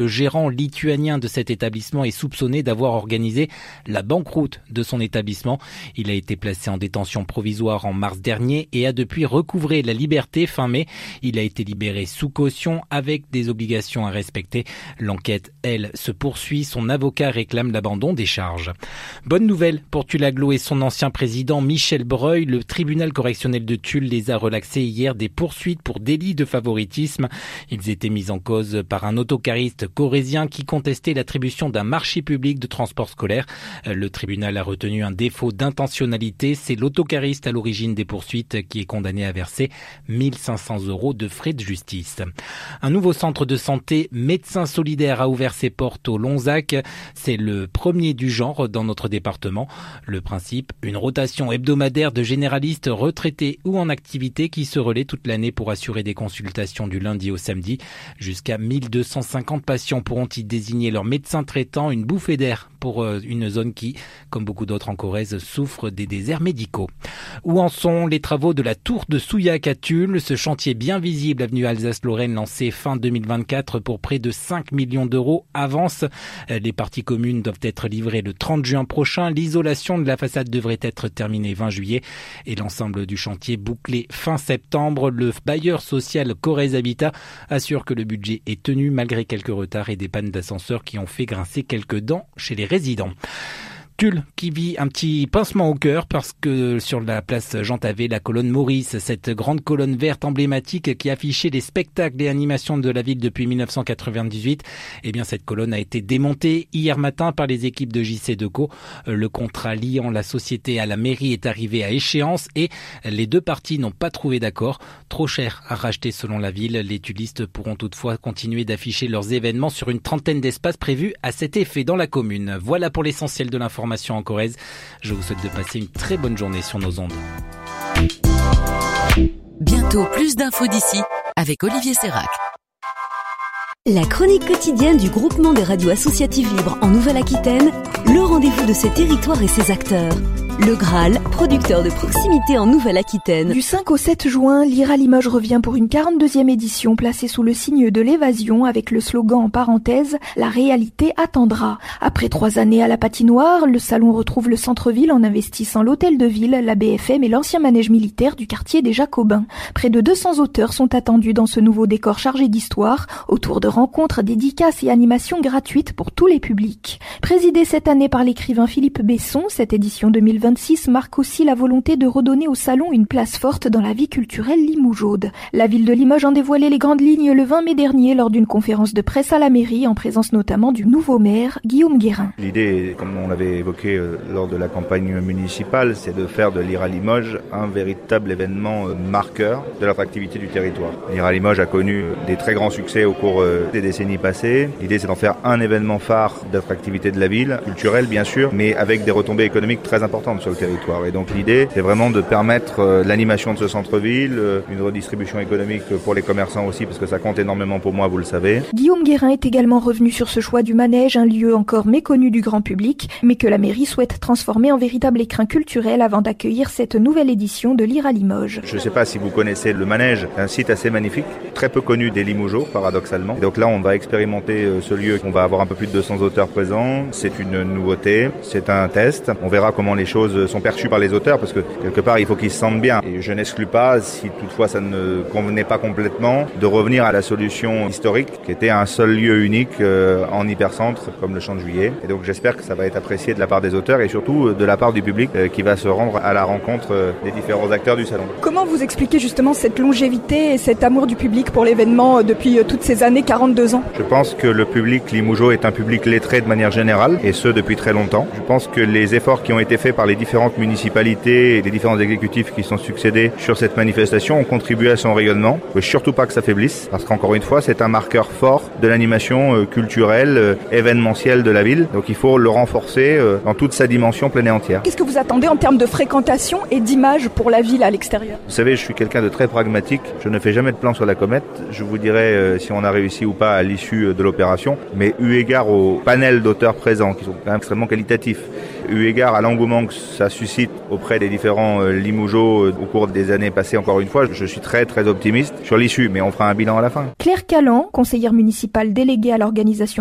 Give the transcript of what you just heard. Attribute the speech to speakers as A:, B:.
A: Le gérant lituanien de cet établissement est soupçonné d'avoir organisé la banqueroute de son établissement. Il a été placé en détention provisoire en mars dernier et a depuis recouvré la liberté fin mai. Il a été libéré sous caution avec des obligations à respecter. L'enquête, elle, se poursuit. Son avocat réclame l'abandon des charges. Bonne nouvelle pour Tulle Agglo et son ancien président Michel Breuil. Le tribunal correctionnel de Tulle les a relaxés hier des poursuites pour délit de favoritisme. Ils étaient mis en cause par un autocariste corrézien qui contestait l'attribution d'un marché public de transport scolaire. Le tribunal a retenu un défaut d'intentionnalité. C'est l'autocariste à l'origine des poursuites qui est condamné à verser 1 500 € de frais de justice. Un nouveau centre de santé Médecins Solidaires a ouvert ses portes au Lonzac. C'est le premier du genre dans notre département. Le principe, une rotation hebdomadaire de généralistes retraités ou en activité qui se relaient toute l'année pour assurer des consultations du lundi au samedi. Jusqu'à 1250 patients pourront y désigner leur médecin traitant, une bouffée d'air pour une zone qui, comme beaucoup d'autres en Corrèze, souffre des déserts médicaux. Où en sont les travaux de la tour de Souillac à Tulle? Ce chantier bien visible avenue Alsace-Lorraine lancé fin 2024 pour près de 5 millions d'euros avance. Les parties communes doivent être livrées le 30 juin prochain. L'isolation de la façade devrait être terminée 20 juillet et l'ensemble du chantier bouclé fin septembre. Le bailleur social Corrèze Habitat assure que le budget est tenu malgré quelques retards et des pannes d'ascenseurs qui ont fait grincer quelques dents chez les résidents. Tulle qui vit un petit pincement au cœur parce que sur la place Jean Tavet, la colonne Maurice, cette grande colonne verte emblématique qui affichait les spectacles et animations de la ville depuis 1998, eh bien cette colonne a été démontée hier matin par les équipes de JC Decaux. Le contrat liant la société à la mairie est arrivé à échéance et les deux parties n'ont pas trouvé d'accord. Trop cher à racheter selon la ville. Les tullistes pourront toutefois continuer d'afficher leurs événements sur une trentaine d'espaces prévus à cet effet dans la commune. Voilà pour l'essentiel de l'information en Corrèze. Je vous souhaite de passer une très bonne journée sur nos ondes.
B: Bientôt plus d'infos d'ici avec Olivier Sérac.
C: La chronique quotidienne du groupement des radios associatives libres en Nouvelle-Aquitaine, le rendez-vous de ses territoires et ses acteurs. Le Graal, producteur de proximité en Nouvelle-Aquitaine.
D: Du 5 au 7 juin, l'IRA Limoges revient pour une 42e édition placée sous le signe de l'évasion avec le slogan en parenthèse « La réalité attendra ». Après 3 années à la patinoire, le salon retrouve le centre-ville en investissant l'hôtel de ville, la BFM et l'ancien manège militaire du quartier des Jacobins. Près de 200 auteurs sont attendus dans ce nouveau décor chargé d'histoire, autour de rencontres, dédicaces et animations gratuites pour tous les publics. Présidée cette année par l'écrivain Philippe Besson, cette édition 2026 marque aussi la volonté de redonner au salon une place forte dans la vie culturelle limougeaude. La ville de Limoges en dévoilait les grandes lignes le 20 mai dernier lors d'une conférence de presse à la mairie en présence notamment du nouveau maire Guillaume Guérin.
E: L'idée, comme on l'avait évoqué lors de la campagne municipale, c'est de faire de l'IRA Limoges un véritable événement marqueur de l'attractivité du territoire. L'IRA Limoges a connu des très grands succès au cours des décennies passées. L'idée, c'est d'en faire un événement phare d'attractivité de la ville, culturel bien sûr, mais avec des retombées économiques très importantes sur le territoire. Et donc l'idée, c'est vraiment de permettre l'animation de ce centre-ville, une redistribution économique pour les commerçants aussi, parce que ça compte énormément pour moi, vous le savez.
D: Guillaume Guérin est également revenu sur ce choix du manège, un lieu encore méconnu du grand public, mais que la mairie souhaite transformer en véritable écrin culturel avant d'accueillir cette nouvelle édition de l'IRA Limoges.
E: Je ne sais pas si vous connaissez le manège, un site assez magnifique, très peu connu des Limougeaux, paradoxalement. Et donc là, on va expérimenter ce lieu, on va avoir un peu plus de 200 auteurs présents, c'est une nouveauté, c'est un test, on verra comment les choses sont perçues par les auteurs, parce que quelque part, il faut qu'ils se sentent bien. Et je n'exclus pas, si toutefois ça ne convenait pas complètement, de revenir à la solution historique, qui était un seul lieu unique en hypercentre, comme le Champ de Juillet. Et donc j'espère que ça va être apprécié de la part des auteurs et surtout de la part du public qui va se rendre à la rencontre des différents acteurs du salon.
F: Comment vous expliquez justement cette longévité et cet amour du public pour l'événement depuis toutes ces années, 42 ans?
E: Je pense que le public limougeaud est un public lettré de manière générale, et ce depuis très longtemps. Je pense que les efforts qui ont été faits par les différentes municipalités et les différents exécutifs qui sont succédés sur cette manifestation ont contribué à son rayonnement. Il ne faut surtout pas que ça faiblisse, parce qu'encore une fois, c'est un marqueur fort de l'animation culturelle, événementielle de la ville. Donc il faut le renforcer dans toute sa dimension pleine et entière.
F: Qu'est-ce que vous attendez en termes de fréquentation et d'image pour la ville à l'extérieur?
E: Vous savez, je suis quelqu'un de très pragmatique. Je ne fais jamais de plan sur la comète. Je vous dirai si on a réussi ou pas à l'issue de l'opération. Mais eu égard au panel d'auteurs présents, qui sont quand même extrêmement qualitatifs, eu égard à l'engouement que ça suscite auprès des différents Limougeaux au cours des années passées, encore une fois, je suis très très optimiste sur l'issue, mais on fera un bilan à la fin.
D: Claire Callan, conseillère municipale déléguée à l'organisation